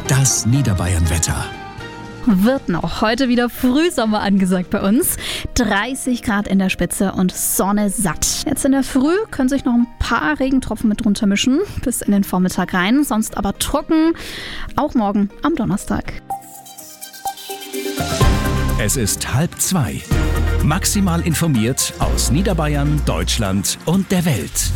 Das Niederbayern-Wetter. Wird noch heute wieder Frühsommer angesagt bei uns. 30 Grad in der Spitze und Sonne satt. Jetzt in der Früh können sich noch ein paar Regentropfen mit drunter mischen, bis in den Vormittag rein. Sonst aber trocken, auch morgen am Donnerstag. Es ist 1:30. Maximal informiert aus Niederbayern, Deutschland und der Welt.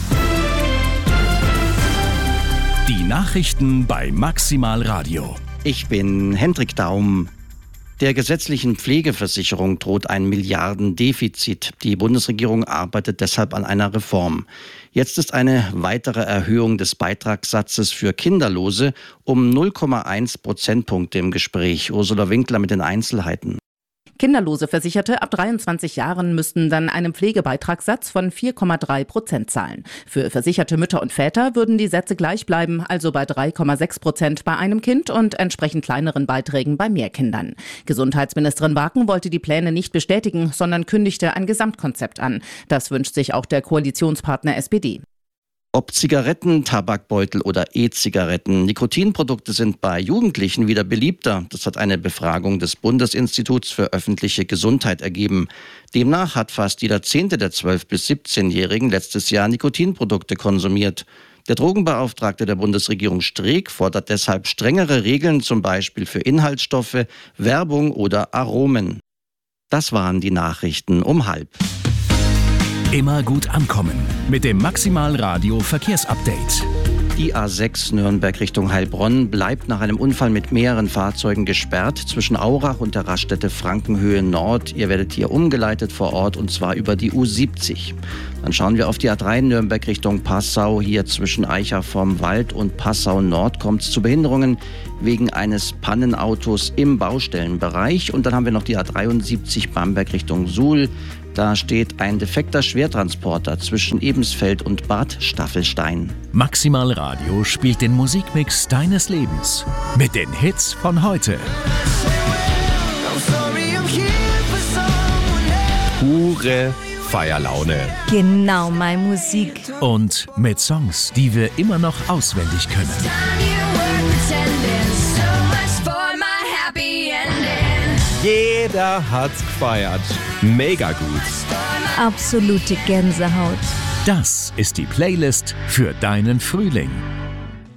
Die Nachrichten bei Maximal Radio. Ich bin Hendrik Daum. Der gesetzlichen Pflegeversicherung droht ein Milliardendefizit. Die Bundesregierung arbeitet deshalb an einer Reform. Jetzt ist eine weitere Erhöhung des Beitragssatzes für Kinderlose um 0,1 Prozentpunkte im Gespräch. Ursula Winkler mit den Einzelheiten. Kinderlose Versicherte ab 23 Jahren müssten dann einen Pflegebeitragssatz von 4,3% zahlen. Für versicherte Mütter und Väter würden die Sätze gleich bleiben, also bei 3,6% bei einem Kind und entsprechend kleineren Beiträgen bei mehr Kindern. Gesundheitsministerin Waken wollte die Pläne nicht bestätigen, sondern kündigte ein Gesamtkonzept an. Das wünscht sich auch der Koalitionspartner SPD. Ob Zigaretten, Tabakbeutel oder E-Zigaretten, Nikotinprodukte sind bei Jugendlichen wieder beliebter. Das hat eine Befragung des Bundesinstituts für öffentliche Gesundheit ergeben. Demnach hat fast jeder 10. der 12- bis 17-Jährigen letztes Jahr Nikotinprodukte konsumiert. Der Drogenbeauftragte der Bundesregierung Streeck fordert deshalb strengere Regeln, zum Beispiel für Inhaltsstoffe, Werbung oder Aromen. Das waren die Nachrichten um 1:30. Immer gut ankommen mit dem Maximal Radio Verkehrsupdate. Die A6 Nürnberg Richtung Heilbronn bleibt nach einem Unfall mit mehreren Fahrzeugen gesperrt zwischen Aurach und der Raststätte Frankenhöhe Nord. Ihr werdet hier umgeleitet vor Ort und zwar über die U70. Dann schauen wir auf die A3 Nürnberg Richtung Passau. Hier zwischen Eichach vorm Wald und Passau Nord kommt es zu Behinderungen wegen eines Pannenautos im Baustellenbereich. Und dann haben wir noch die A73 Bamberg Richtung Suhl. Da steht ein defekter Schwertransporter zwischen Ebensfeld und Bad Staffelstein. Maximal Radio spielt den Musikmix deines Lebens mit den Hits von heute. Pure Feierlaune. Genau, meine Musik. Und mit Songs, die wir immer noch auswendig können. Jeder hat's gefeiert. Mega gut. Absolute Gänsehaut. Das ist die Playlist für deinen Frühling.